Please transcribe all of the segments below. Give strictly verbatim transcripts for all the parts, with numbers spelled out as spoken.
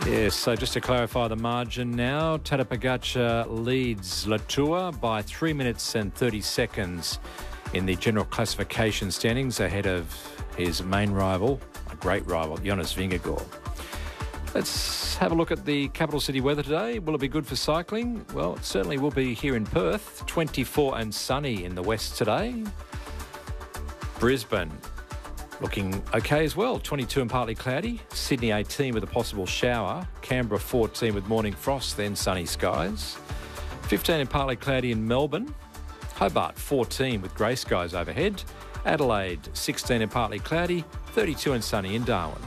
Yes, so just to clarify the margin now, Tadej Pogacar leads Latour by three minutes and thirty seconds in the general classification standings ahead of his main rival, a great rival, Jonas Vingegaard. Let's have a look at the capital city weather today. Will it be good for cycling? Well, it certainly will be here in Perth. twenty-four and sunny in the west today. Brisbane looking okay as well. twenty-two and partly cloudy. Sydney eighteen with a possible shower. Canberra fourteen with morning frost, then sunny skies. fifteen and partly cloudy in Melbourne. Hobart fourteen with grey skies overhead. Adelaide sixteen and partly cloudy. thirty-two and sunny in Darwin.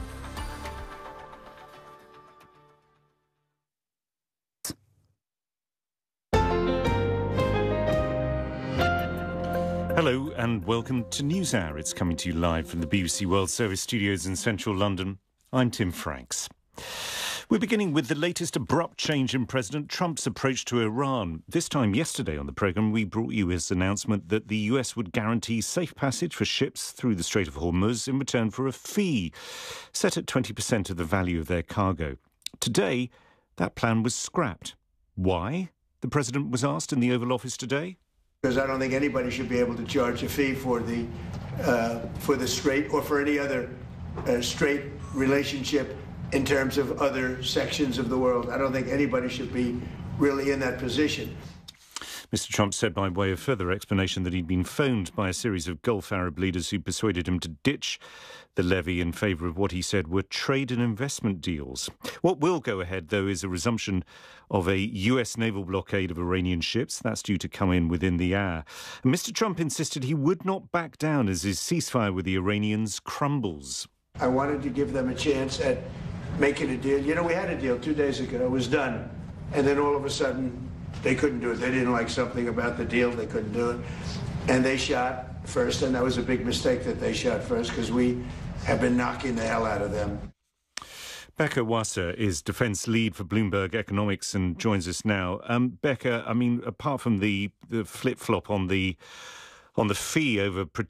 Hello and welcome to NewsHour. It's coming to you live from the B B C World Service studios in central London. I'm Tim Franks. We're beginning with the latest abrupt change in President Trump's approach to Iran. This time yesterday on the programme, we brought you his announcement that the U S would guarantee safe passage for ships through the Strait of Hormuz in return for a fee set at twenty percent of the value of their cargo. Today, that plan was scrapped. Why? The President was asked in the Oval Office today. Because I don't think anybody should be able to charge a fee for the uh, for the strait or for any other uh, strait relationship in terms of other sections of the world. I don't think anybody should be really in that position. Mister Trump said by way of further explanation that he'd been phoned by a series of Gulf Arab leaders who persuaded him to ditch the levy in favour of what he said were trade and investment deals. What will go ahead, though, is a resumption of a U S naval blockade of Iranian ships. That's due to come in within the hour. And Mister Trump insisted he would not back down as his ceasefire with the Iranians crumbles. I wanted to give them a chance at making a deal. You know, we had a deal two days ago. It was done. And then all of a sudden, they couldn't do it. They didn't like something about the deal. They couldn't do it. And they shot first, and that was a big mistake that they shot first because we have been knocking the hell out of them. Becca Wasser is defence lead for Bloomberg Economics and joins us now. Um, Becca, I mean, apart from the, the flip-flop on the on the fee over